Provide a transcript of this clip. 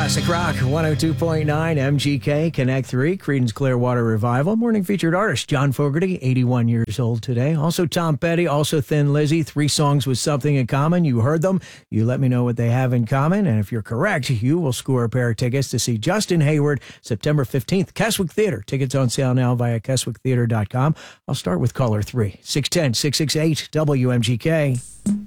Classic Rock 102.9 MGK Connect 3 Creedence Clearwater Revival. Morning featured artist John Fogerty, 81 years old today. Also Tom Petty, also Thin Lizzy. 3 songs with something in common. You heard them. You let me know what they have in common. And if you're correct, you will score a pair of tickets to see Justin Hayward September 15th. Keswick Theater. Tickets on sale now via keswicktheater.com. I'll start with caller 3. 610-668 WMGK.